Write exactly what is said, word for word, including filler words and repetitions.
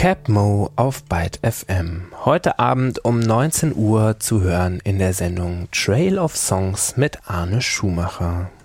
Capmo auf Byte F M. Heute Abend um neunzehn Uhr zu hören in der Sendung Trail of Songs mit Arne Schumacher.